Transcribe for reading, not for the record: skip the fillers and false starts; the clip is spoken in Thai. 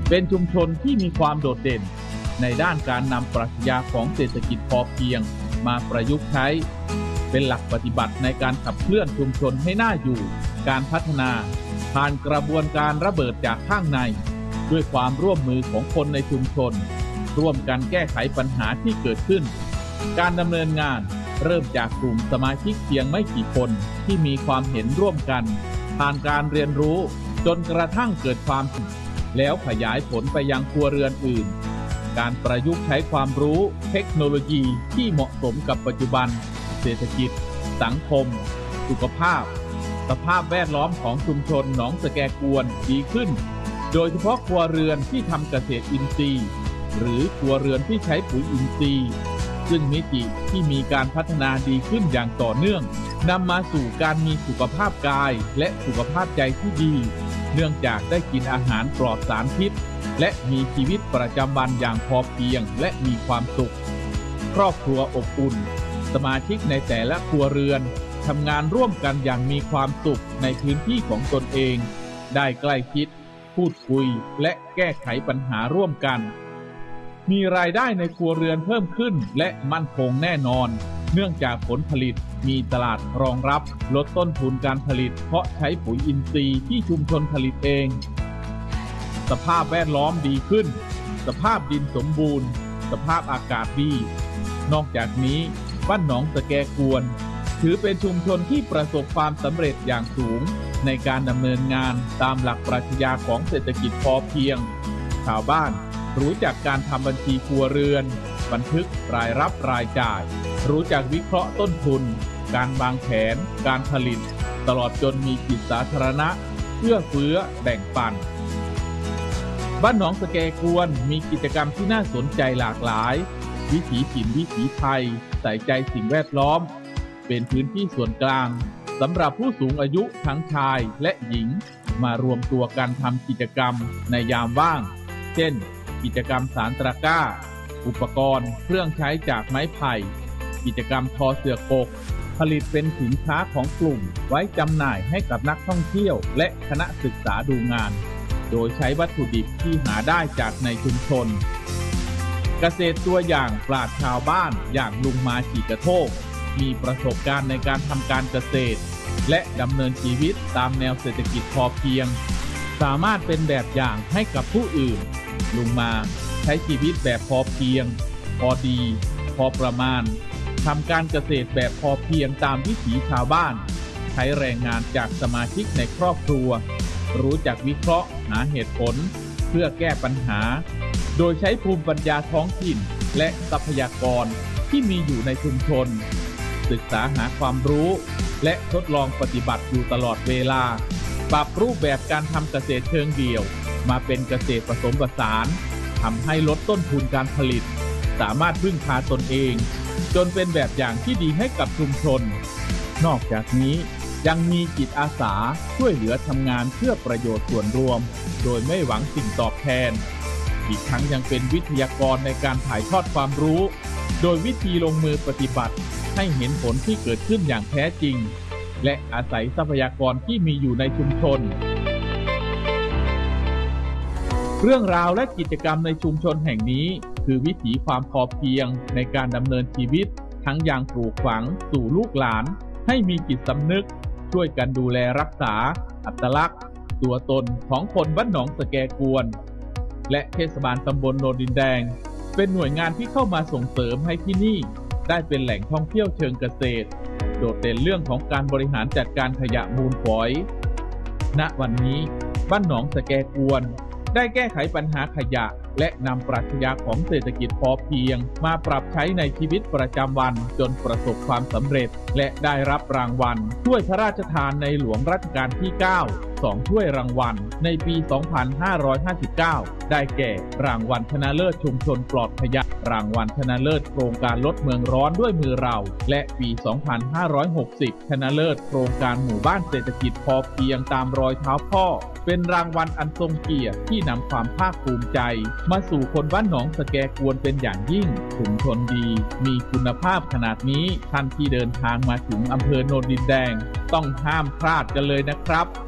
เป็นชุมชนที่มีความโดดเด่นในด้านการนำปรัชญาของเศรษฐกิจพอเพียงมาประยุกต์ใช้เป็นหลักปฏิบัติในการขับเคลื่อนชุมชนให้น่าอยู่การพัฒนาผ่านกระบวนการระเบิดจากข้างในด้วยความร่วมมือของคนในชุมชนร่วมกันแก้ไขปัญหาที่เกิดขึ้นการดำเนินงานเริ่มจากกลุ่มสมาชิกเพียงไม่กี่คนที่มีความเห็นร่วมกันผ่านการเรียนรู้จนกระทั่งเกิดความแล้วขยายผลไปยังครัวเรือนอื่นการประยุกต์ใช้ความรู้เทคโนโลยีที่เหมาะสมกับปัจจุบันเศรษฐกิจสังคมสุขภาพสภาพแวดล้อมของชุมชนหนองสแกกวนดีขึ้นโดยเฉพาะครัวเรือนที่ทำเกษตรอินทรีย์หรือครัวเรือนที่ใช้ปุ๋ยอินทรีย์ซึ่งมิติที่มีการพัฒนาดีขึ้นอย่างต่อเนื่องนำมาสู่การมีสุขภาพกายและสุขภาพใจที่ดีเนื่องจากได้กินอาหารปลอดสารพิษและมีชีวิตประจำวันอย่างพอเพียงและมีความสุขครอบครัวอบอุ่นสมาชิกในแต่ละครัวเรือนทำงานร่วมกันอย่างมีความสุขในพื้นที่ของตนเองได้ใกล้ชิดพูดคุยและแก้ไขปัญหาร่วมกันมีรายได้ในครัวเรือนเพิ่มขึ้นและมั่นคงแน่นอนเนื่องจากผลผลิตมีตลาดรองรับลดต้นทุนการผลิตเพราะใช้ปุ๋ยอินทรีย์ที่ชุมชนผลิตเองสภาพแวดล้อมดีขึ้นสภาพดินสมบูรณ์สภาพอากาศดีนอกจากนี้บ้านหนองสแกกวนถือเป็นชุมชนที่ประสบความสำเร็จอย่างสูงในการดำเนินงานตามหลักปรัชญาของเศรษฐกิจพอเพียงชาวบ้านรู้จักการทำบัญชีครัวเรือนบันทึกรายรับรายจ่ายรู้จักวิเคราะห์ต้นทุนการวางแผนการผลิตตลอดจนมีจิตสาธารณะเอื้อเฟื้อแบ่งปันบ้านหนองสแกกวนมีกิจกรรมที่น่าสนใจหลากหลายวิถีถิ่นวิถีไทยใส่ใจสิ่งแวดล้อมเป็นพื้นที่ส่วนกลางสำหรับผู้สูงอายุทั้งชายและหญิงมารวมตัวกันทำกิจกรรมในยามว่างเช่นกิจกรรมสารตะกร้าอุปกรณ์เครื่องใช้จากไม้ไผ่กิจกรรมทอเสื่อกกผลิตเป็นสินค้าของกลุ่มไว้จำหน่ายให้กับนักท่องเที่ยวและคณะศึกษาดูงานโดยใช้วัตถุดิบที่หาได้จากในชุมชนเกษตรตัวอย่างปราชญ์ชาวบ้านอย่างลุงมาฉีกระโทกมีประสบการณ์ในการทำการเกษตรและดำเนินชีวิตตามแนวเศรษฐกิจพอเพียงสามารถเป็นแบบอย่างให้กับผู้อื่นลุงมาใช้ชีวิตแบบพอเพียงพอดีพอประมาณทำการเกษตรแบบพอเพียงตามวิถีชาวบ้านใช้แรงงานจากสมาชิกในครอบครัวรู้จักวิเคราะห์หาเหตุผลเพื่อแก้ปัญหาโดยใช้ภูมิปัญญาท้องถิ่นและทรัพยากรที่มีอยู่ในชุมชนศึกษาหาความรู้และทดลองปฏิบัติอยู่ตลอดเวลาปรับรูปแบบการทำเกษตรเชิงเดี่ยวมาเป็นเกษตรผสมผสานทำให้ลดต้นทุนการผลิตสามารถพึ่งพาตนเองจนเป็นแบบอย่างที่ดีให้กับชุมชนนอกจากนี้ยังมีจิตอาสาช่วยเหลือทำงานเพื่อประโยชน์ส่วนรวมโดยไม่หวังสิ่งตอบแทนอีกทั้งยังเป็นวิทยากรในการถ่ายทอดความรู้โดยวิธีลงมือปฏิบัติให้เห็นผลที่เกิดขึ้นอย่างแท้จริงและอาศัยทรัพยากรที่มีอยู่ในชุมชนเรื่องราวและกิจกรรมในชุมชนแห่งนี้คือวิถีความพอเพียงในการดำเนินชีวิตทั้งอย่างปลูกฝังสู่ลูกหลานให้มีจิตสำนึกช่วยกันดูแลรักษาอัตลักษณ์ตัวตนของคนบ้านหนองสแกกวนและเทศบาลตำบลโนนดินแดงเป็นหน่วยงานที่เข้ามาส่งเสริมให้ที่นี่ได้เป็นแหล่งท่องเที่ยวเชิงเกษตรโดดเด่นเรื่องของการบริหารจัดการขยะมูลฝอยณวันนี้บ้านหนองสแกกวนได้แก้ไขปัญหาขยะและนำปรัชญาของเศรษฐกิจพอเพียงมาปรับใช้ในชีวิตประจำวันจนประสบความสำเร็จและได้รับรางวัลถ้วยพระราชทานในหลวงรัชกาลที่ 9 2 ถ้วยรางวัลในปี 2559 ได้แก่รางวัลชนะเลิศชุมชนปลอดขยะรางวัลชนะเลิศโครงการลดเมืองร้อนด้วยมือเราและปี 2560 ชนะเลิศโครงการหมู่บ้านเศรษฐกิจพอเพียงตามรอยเท้าพ่อเป็นรางวัลอันทรงเกียรติที่นำความภาคภูมิใจมาสู่คนบ้านหนองสแกกวนเป็นอย่างยิ่งชุมชนดีมีคุณภาพขนาดนี้ท่านที่เดินทางมาถึงอำเภอโนนดินแดงต้องห้ามพลาดกันเลยนะครับ